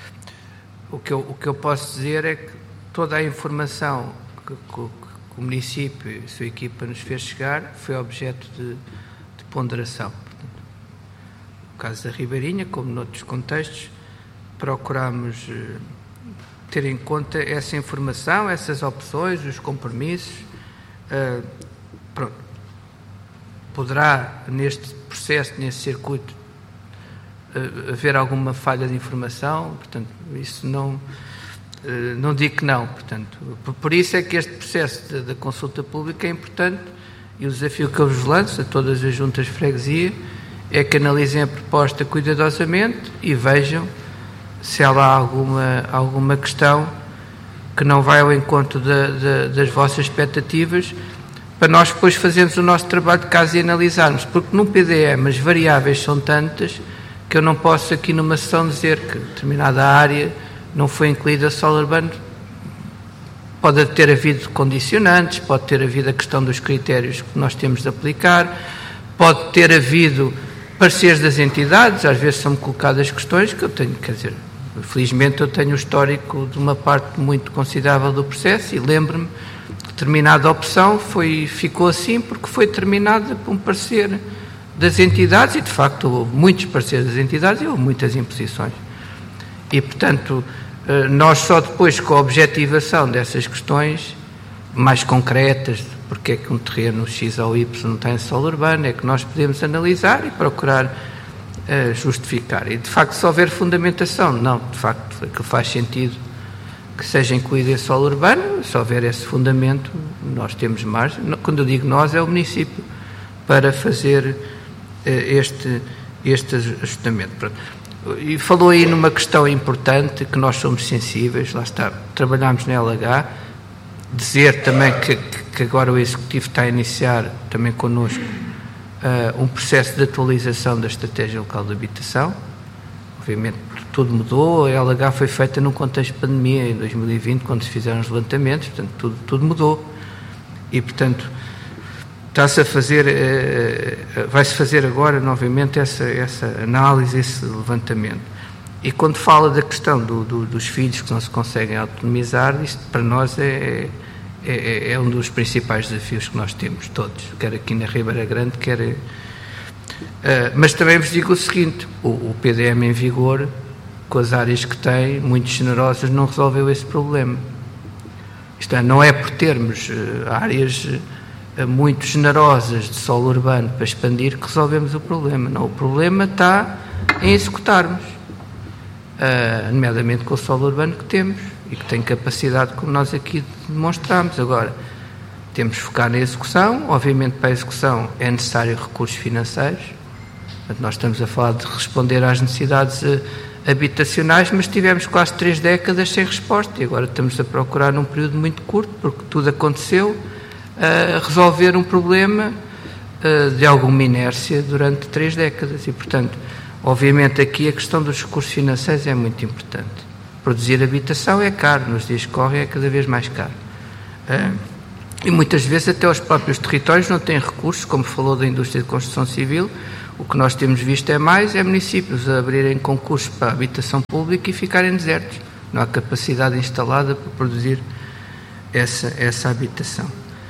o que eu posso dizer é que toda a informação que o município e a sua equipa nos fez chegar foi objeto de ponderação. Portanto, no caso da Ribeirinha, como noutros contextos, procuramos ter em conta essa informação, essas opções, os compromissos. Pronto. Poderá, neste processo, nesse circuito, haver alguma falha de informação, portanto, isso não digo que não. Portanto, por isso é que este processo da consulta pública é importante, e o desafio que eu vos lanço a todas as juntas de freguesia é que analisem a proposta cuidadosamente e vejam se há lá alguma questão que não vai ao encontro das vossas expectativas, para nós depois fazermos o nosso trabalho de casa e analisarmos, porque no PDM as variáveis são tantas que eu não posso aqui numa sessão dizer que determinada área não foi incluída solo urbano. Pode ter havido condicionantes, pode ter havido a questão dos critérios que nós temos de aplicar, pode ter havido pareceres das entidades, às vezes são-me colocadas questões que eu tenho, quer dizer, felizmente eu tenho o histórico de uma parte muito considerável do processo e lembro-me que determinada opção ficou assim porque foi determinada por um parecer das entidades, e de facto houve muitos pareceres das entidades e houve muitas imposições. E, portanto, nós só depois, com a objetivação dessas questões mais concretas, de porque é que um terreno X ou Y não tem solo urbano, é que nós podemos analisar e procurar justificar. E, de facto, se houver fundamentação, não, de facto, aquilo faz sentido que seja incluído em solo urbano, se houver esse fundamento, nós temos margem, quando eu digo nós, é o município, para fazer este ajustamento. Pronto. E falou aí numa questão importante, que nós somos sensíveis, lá está, trabalhamos na LH, dizer também que agora o Executivo está a iniciar também connosco um processo de atualização da Estratégia Local de Habitação. Obviamente tudo mudou, a LH foi feita num contexto de pandemia, em 2020, quando se fizeram os levantamentos, portanto tudo mudou. E, portanto, está-se a fazer, vai-se fazer agora novamente essa análise, esse levantamento. E quando fala da questão dos filhos que não se conseguem autonomizar, isto para nós é um dos principais desafios que nós temos todos, quer aqui na Ribeira Grande, quer... mas também vos digo o seguinte, o PDM em vigor, com as áreas que tem, muito generosas, não resolveu esse problema. Isto é, não é por termos áreas muito generosas de solo urbano para expandir que resolvemos o problema. Não, o problema está em executarmos, nomeadamente com o solo urbano que temos e que tem capacidade, como nós aqui demonstramos. Agora, temos de focar na execução. Obviamente, para a execução é necessário recursos financeiros. Portanto, nós estamos a falar de responder às necessidades habitacionais, mas tivemos quase 3 décadas sem resposta e agora estamos a procurar num período muito curto, porque tudo aconteceu, resolver um problema de alguma inércia durante 3 décadas e, portanto, Obviamente aqui a questão dos recursos financeiros é muito importante. Produzir habitação é caro, nos dias que correm é cada vez mais caro. E muitas vezes até os próprios territórios não têm recursos, como falou da indústria de construção civil. O que nós temos visto é municípios a abrirem concursos para a habitação pública e ficarem desertos. Não há capacidade instalada para produzir essa habitação.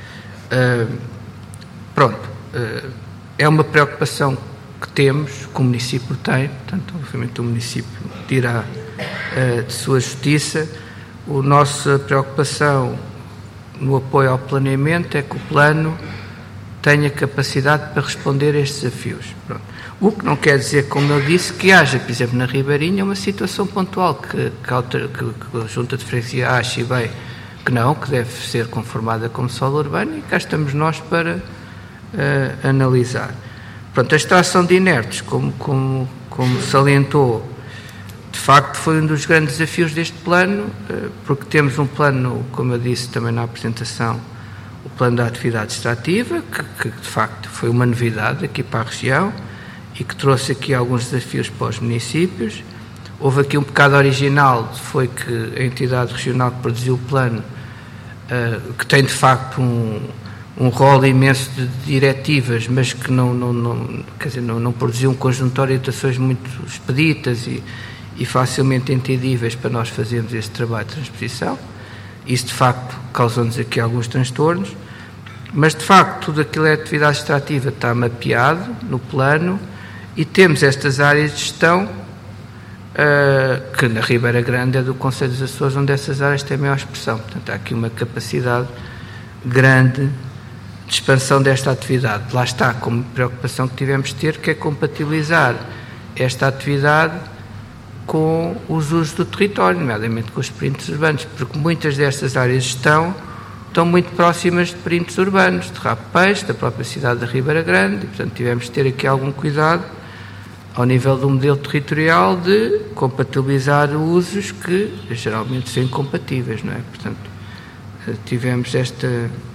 É uma preocupação que temos, que o município tem, portanto, obviamente o município dirá de sua justiça. A nossa preocupação no apoio ao planeamento é que o plano tenha capacidade para responder a estes desafios. Pronto. O que não quer dizer, como eu disse, que haja, por exemplo, na Ribeirinha, uma situação pontual que a Junta de Freguesia acha bem que não, que deve ser conformada como solo urbano, e cá estamos nós para analisar. Pronto, a extração de inertes, como salientou, de facto foi um dos grandes desafios deste plano, porque temos um plano, como eu disse também na apresentação, o plano da atividade extrativa, que de facto foi uma novidade aqui para a região e que trouxe aqui alguns desafios para os municípios. Houve aqui um pecado original, foi que a entidade regional que produziu o plano, que tem de facto um rol imenso de diretivas, mas que não produziu um conjunto de orientações muito expeditas e facilmente entendíveis para nós fazermos este trabalho de transposição. Isso de facto causou-nos aqui alguns transtornos, mas de facto tudo aquilo é atividade extrativa, está mapeado no plano e temos estas áreas de gestão que na Ribeira Grande é do Conselho dos Açores, onde essas áreas têm maior expressão. Portanto, há aqui uma capacidade grande de expansão desta atividade. Lá está, como preocupação que tivemos de ter, que é compatibilizar esta atividade com os usos do território, nomeadamente com os perímetros urbanos, porque muitas destas áreas de gestão estão muito próximas de perímetros urbanos, de Rabo Peixe, da própria cidade da Ribeira Grande, e, portanto, tivemos de ter aqui algum cuidado ao nível do modelo territorial de compatibilizar usos que geralmente são incompatíveis, não é? Portanto, tivemos esta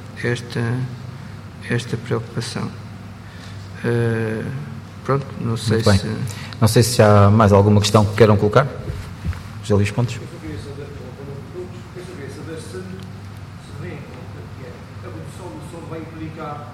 preocupação. Pronto, não sei se... Não sei se há mais alguma questão que queiram colocar. José Luís Pontes. Eu queria saber se vem a redução do solo vai implicar...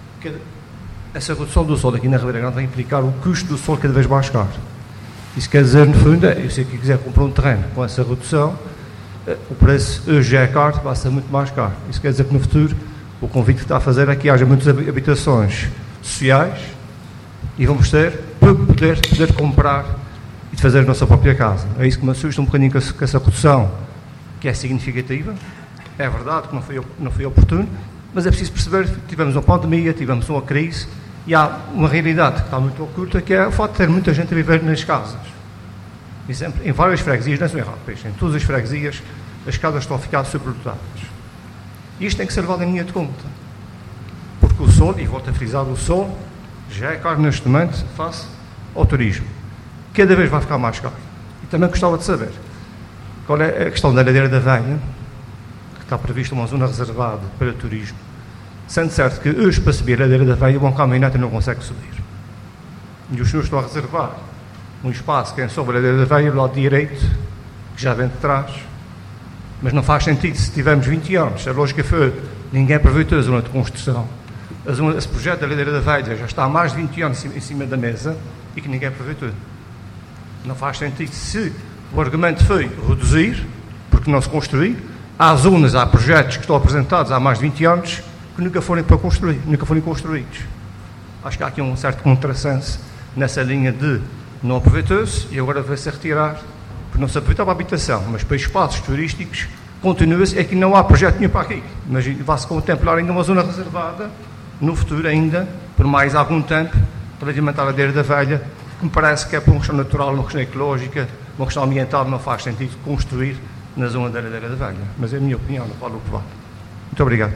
Essa redução do solo aqui na Ribeira Grande vai implicar o custo do solo cada vez mais caro. Isso quer dizer, no fundo, eu sei que quiser comprar um terreno com essa redução, o preço hoje já é caro, vai ser muito mais caro. Isso quer dizer que no futuro o convite que está a fazer é que haja muitas habitações sociais e vamos ter para poder comprar e de fazer a nossa própria casa. É isso que me assusta um bocadinho com essa redução, que é significativa. É verdade que não foi oportuno, mas é preciso perceber que tivemos uma pandemia, tivemos uma crise e há uma realidade que está muito oculta, que é o fato de ter muita gente a viver nas casas. Exemplo, em várias freguesias, não é só em Rabo Peixe, em todas as freguesias, as casas estão a ficar sobrelotadas. E isto tem que ser levado em linha de conta. Porque o solo, e volto a frisar, o solo já é caro neste momento face ao turismo. Cada vez vai ficar mais caro. E também gostava de saber qual é a questão da Ladeira da Velha, que está prevista uma zona reservada para turismo, sendo certo que hoje, para subir a Ladeira da Velha, um caminhonete não consegue subir. E os senhores estão a reservar um espaço que é sobre a Ladeira da Velha, do lado direito, que já vem de trás. Mas não faz sentido, se tivermos 20 anos, a lógica foi, ninguém aproveitou a zona de construção. Esse projeto da Ladeira da Velha já está há mais de 20 anos em cima da mesa e que ninguém aproveitou. Não faz sentido, se o argumento foi reduzir, porque não se construir, há zonas, há projetos que estão apresentados há mais de 20 anos que nunca foram para construir, nunca foram construídos. Acho que há aqui um certo contrassenso nessa linha de não aproveitou-se e agora vai-se retirar, porque não se aproveitou para a habitação, mas para espaços turísticos continua-se, é que não há projeto nenhum para aqui, mas vai-se contemplar ainda uma zona reservada no futuro ainda, por mais algum tempo, para alimentar a Ladeira da Velha, que me parece que é por uma questão natural, uma questão ecológica, uma questão ambiental, não faz sentido construir na zona da Ladeira da Velha. Mas é a minha opinião, não falo o que vale. Muito obrigado.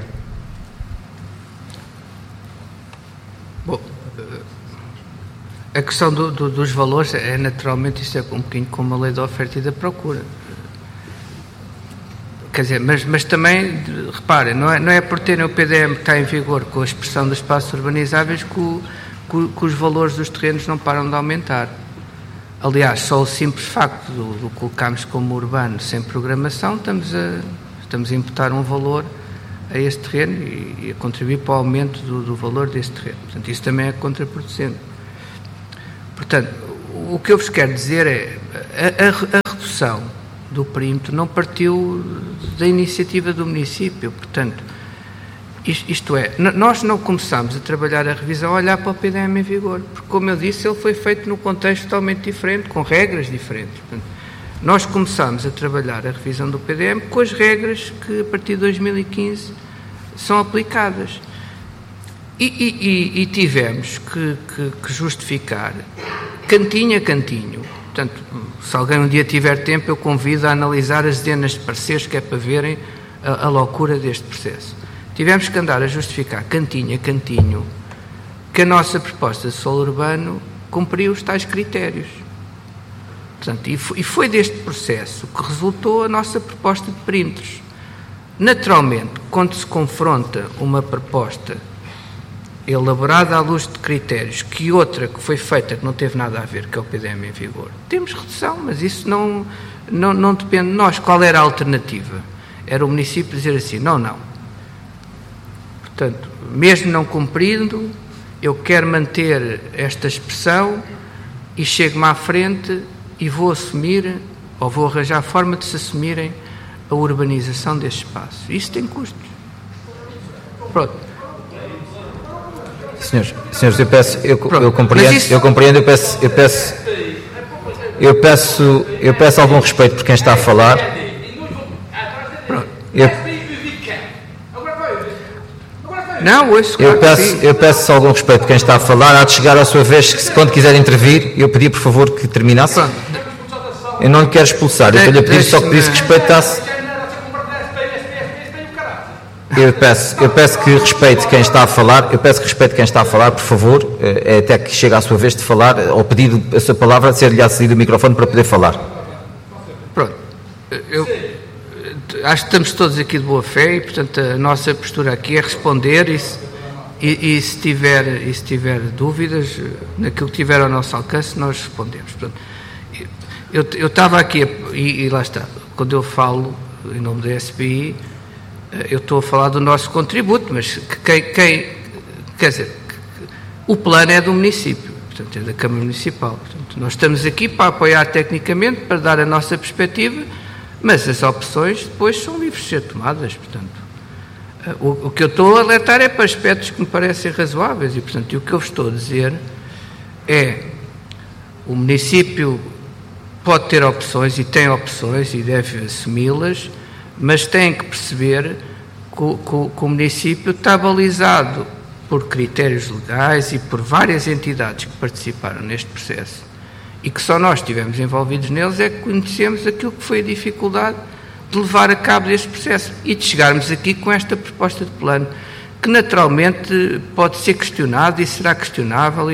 Bom, a questão dos valores é naturalmente, isto é um bocadinho como a lei da oferta e da procura. Quer dizer, mas também, reparem, não é por terem o PDM que está em vigor com a expressão dos espaços urbanizáveis que os valores dos terrenos não param de aumentar. Aliás, só o simples facto do colocarmos como urbano sem programação, estamos a imputar um valor a esse terreno e a contribuir para o aumento do valor desse terreno. Portanto, isso também é contraproducente. Portanto, o que eu vos quero dizer é a redução do perímetro não partiu da iniciativa do município. Portanto, isto é, nós não começámos a trabalhar a revisão a olhar para o PDM em vigor, porque, como eu disse, ele foi feito num contexto totalmente diferente, com regras diferentes. Portanto, nós começámos a trabalhar a revisão do PDM com as regras que, a partir de 2015, são aplicadas. E tivemos que justificar, cantinho a cantinho. Portanto, se alguém um dia tiver tempo, eu convido a analisar as dezenas de pareceres, que é para verem a loucura deste processo. Tivemos que andar a justificar, cantinho a cantinho, que a nossa proposta de solo urbano cumpria os tais critérios. Portanto, e foi deste processo que resultou a nossa proposta de perímetros. Naturalmente, quando se confronta uma proposta elaborada à luz de critérios que outra que foi feita que não teve nada a ver, que é o PDM em vigor, temos redução, mas isso não depende de nós. Qual era a alternativa? Era o município dizer assim, não. Portanto, mesmo não cumprindo, eu quero manter esta expressão e chego-me à frente e vou assumir, ou vou arranjar a forma de se assumirem a urbanização deste espaço. Isso tem custos. Pronto. Senhores, eu compreendo, eu peço algum respeito por quem está a falar. Pronto. Eu peço algum respeito por quem está a falar. Há de chegar à sua vez, que quando quiser intervir, eu pedi por favor que terminasse. Pronto. Eu não lhe quero expulsar, eu estou-lhe a pedir só que pedisse que respeitasse. Eu peço que respeite quem está a falar, por favor, até que chegue à sua vez de falar, ou pedir a sua palavra, ser-lhe acedido o microfone para poder falar. Pronto. Eu acho que estamos todos aqui de boa fé e, portanto, a nossa postura aqui é responder e se tiver dúvidas, naquilo que tiver ao nosso alcance, nós respondemos. Portanto, eu estava aqui, e lá está, quando eu falo em nome da SPI, eu estou a falar do nosso contributo, mas quer dizer, o plano é do município, portanto, é da Câmara Municipal. Portanto, nós estamos aqui para apoiar tecnicamente, para dar a nossa perspectiva, mas as opções depois são livres de ser tomadas. Portanto, o que eu estou a alertar é para aspectos que me parecem razoáveis e, portanto, o que eu vos estou a dizer é o município pode ter opções e tem opções e deve assumi-las, mas tem que perceber que o município está balizado por critérios legais e por várias entidades que participaram neste processo e que só nós estivemos envolvidos neles é que conhecemos aquilo que foi a dificuldade de levar a cabo este processo e de chegarmos aqui com esta proposta de plano que naturalmente pode ser questionado e será questionável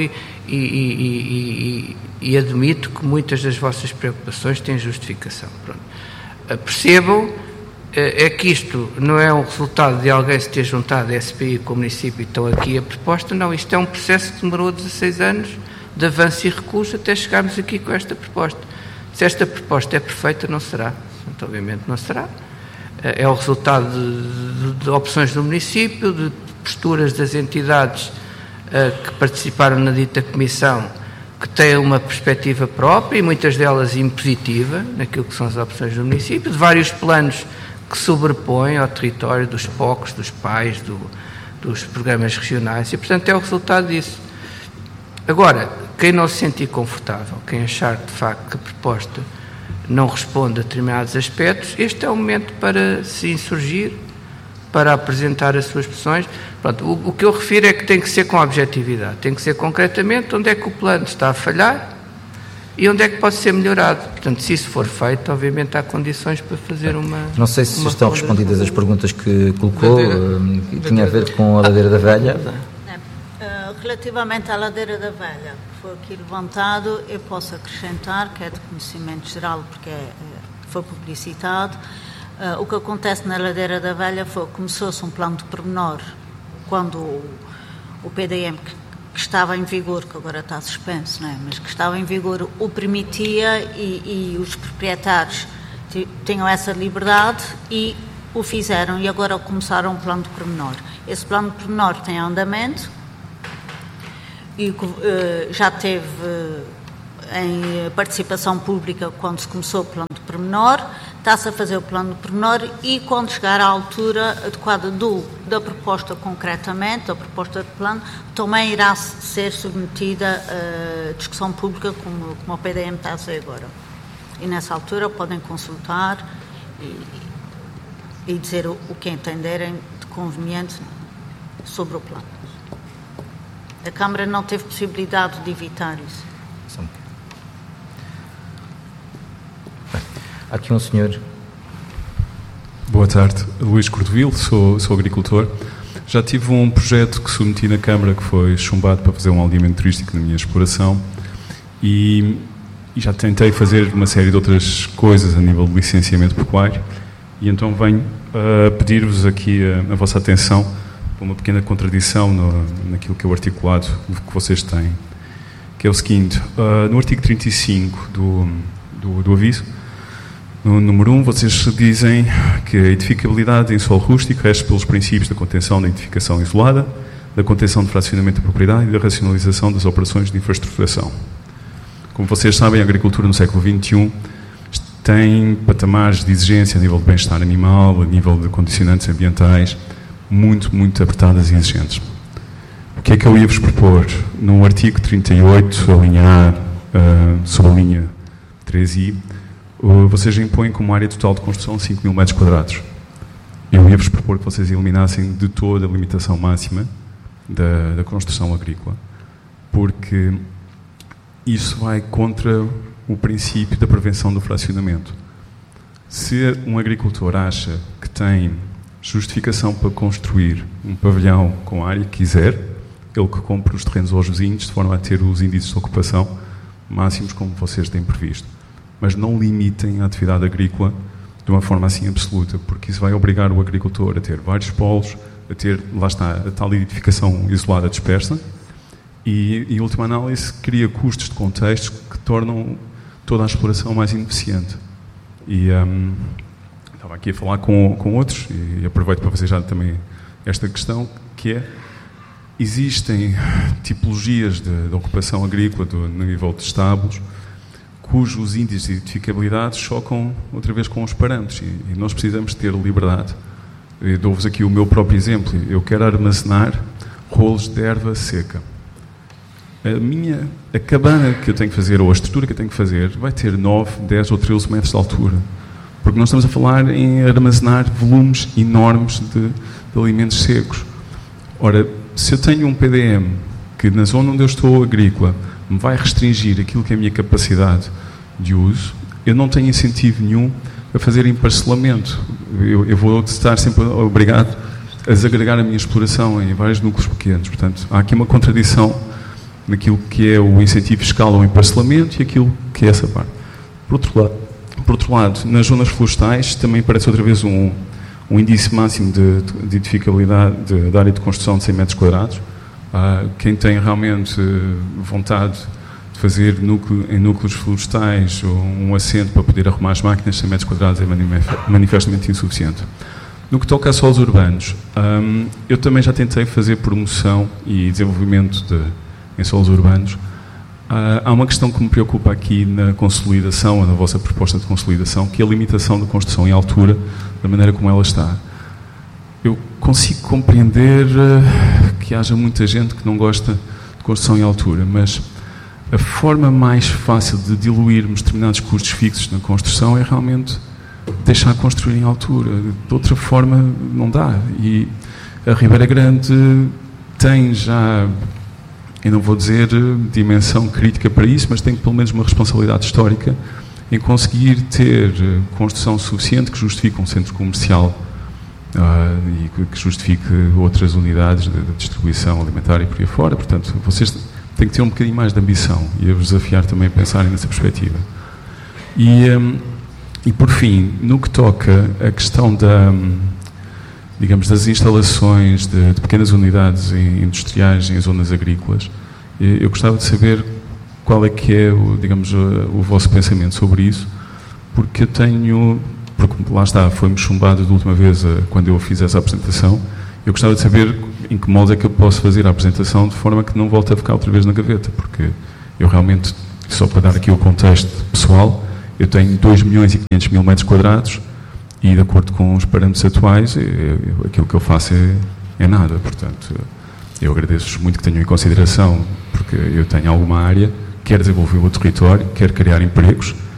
e admito que muitas das vossas preocupações têm justificação. Pronto. Percebam é que isto não é um resultado de alguém se ter juntado a SPI com o município e estão aqui a proposta, não, isto é um processo que demorou 16 anos de avanço e recurso até chegarmos aqui com esta proposta. Se esta proposta é perfeita, não será. Então, obviamente não será. É o resultado de opções do município, de posturas das entidades que participaram na dita comissão, que têm uma perspectiva própria e muitas delas impositiva, naquilo que são as opções do município, de vários planos que sobrepõem ao território dos POCs, dos PAIs, dos programas regionais e, portanto, é o resultado disso. Agora, quem não se sentir confortável, quem achar de facto que a proposta não responde a determinados aspectos, este é o momento para se insurgir, para apresentar as suas posições. Pronto, o que eu refiro é que tem que ser com objetividade, tem que ser concretamente onde é que o plano está a falhar e onde é que pode ser melhorado. Portanto, se isso for feito, obviamente há condições para fazer uma... Não sei se estão respondidas as perguntas que colocou, que tinha a ver com a Ladeira da Velha. Relativamente à Ladeira da Velha, que foi aqui levantado, eu posso acrescentar, que é de conhecimento geral, porque foi publicitado, o que acontece na Ladeira da Velha foi que começou-se um plano de pormenor, quando o PDM que estava em vigor, que agora está suspenso, não é? Mas que estava em vigor o permitia e os proprietários tinham essa liberdade e o fizeram, e agora começaram o plano de pormenor. Esse plano de pormenor tem andamento e já teve em participação pública quando se começou o plano de pormenor, está-se a fazer o plano de pormenor e quando chegar à altura adequada da proposta concretamente, da proposta de plano, também irá ser submetida a discussão pública como o PDM está a fazer agora. E nessa altura podem consultar e dizer o que entenderem de conveniente sobre o plano. A Câmara não teve possibilidade de evitar isso. Há aqui um senhor. Boa tarde, Luís Cordovil, sou agricultor. Já tive um projeto que submeti na Câmara que foi chumbado para fazer um aldeamento turístico na minha exploração e já tentei fazer uma série de outras coisas a nível de licenciamento pecuário e então venho a pedir-vos aqui a vossa atenção para uma pequena contradição naquilo que é o articulado que vocês têm, que é o seguinte: no artigo 35 do aviso, no número 1, vocês dizem que a edificabilidade em solo rústico rege pelos princípios da contenção da edificação isolada, da contenção de fracionamento da propriedade e da racionalização das operações de infraestruturação. Como vocês sabem, a agricultura no século XXI tem patamares de exigência a nível de bem-estar animal, a nível de condicionantes ambientais, muito, muito apertadas e exigentes. O que é que eu ia-vos propor? No artigo 38, a linha A, sob a linha 3i, vocês impõem como área total de construção 5.000 metros quadrados. Eu ia-vos propor que vocês eliminassem de toda a limitação máxima da construção agrícola, porque isso vai contra o princípio da prevenção do fracionamento. Se um agricultor acha que tem justificação para construir um pavilhão com a área que quiser, ele que compre os terrenos aos vizinhos de forma a ter os índices de ocupação máximos como vocês têm previsto. Mas não limitem a atividade agrícola de uma forma assim absoluta, porque isso vai obrigar o agricultor a ter vários polos, a ter, lá está, a tal edificação isolada dispersa e, em última análise, cria custos de contexto que tornam toda a exploração mais ineficiente. E estava aqui a falar com outros, e aproveito para fazer já também esta questão, que é: existem tipologias de ocupação agrícola no nível de estábulos, cujos índices de edificabilidade chocam outra vez com os parâmetros e nós precisamos ter liberdade. Eu dou-vos aqui o meu próprio exemplo. Eu quero armazenar rolos de erva seca. A cabana que eu tenho que fazer, ou a estrutura que eu tenho que fazer, vai ter 9, 10 ou 13 metros de altura, porque nós estamos a falar em armazenar volumes enormes de alimentos secos. Ora, se eu tenho um PDM que na zona onde eu estou agrícola me vai restringir aquilo que é a minha capacidade de uso, eu não tenho incentivo nenhum a fazer emparcelamento. Eu vou estar sempre obrigado a desagregar a minha exploração em vários núcleos pequenos. Portanto, há aqui uma contradição naquilo que é o incentivo fiscal ao emparcelamento e aquilo que é essa parte. Por outro lado, nas zonas florestais também parece outra vez um índice máximo de edificabilidade da área de construção de 100 metros quadrados. Quem tem realmente vontade de fazer em núcleos florestais um assento para poder arrumar as máquinas, 100 metros quadrados é manifestamente insuficiente. No que toca a solos urbanos, eu também já tentei fazer promoção e desenvolvimento em solos urbanos. Há uma questão que me preocupa aqui na consolidação, na vossa proposta de consolidação, que é a limitação da construção em altura, da maneira como ela está. Eu consigo compreender que haja muita gente que não gosta de construção em altura, mas a forma mais fácil de diluirmos determinados custos fixos na construção é realmente deixar construir em altura. De outra forma, não dá. E a Ribeira Grande tem já, eu não vou dizer dimensão crítica para isso, mas tem pelo menos uma responsabilidade histórica em conseguir ter construção suficiente que justifique um centro comercial e que justifique outras unidades de distribuição alimentar e por aí fora. Portanto, vocês têm que ter um bocadinho mais de ambição e a vos desafiar também a pensarem nessa perspectiva. E por fim, no que toca à questão digamos, das instalações de pequenas unidades industriais em zonas agrícolas. Eu gostava de saber qual é que é, digamos, o vosso pensamento sobre isso, porque porque lá está, foi-me chumbado da última vez quando eu fiz essa apresentação. Eu gostava de saber em que modo é que eu posso fazer a apresentação de forma que não volte a ficar outra vez na gaveta, porque eu realmente, só para dar aqui o contexto pessoal, eu tenho 2.500.000 metros quadrados e, de acordo com os parâmetros atuais, aquilo que eu faço é nada. Portanto, eu agradeço muito que tenham em consideração, porque eu tenho alguma área, quero desenvolver o território, quero criar empregos,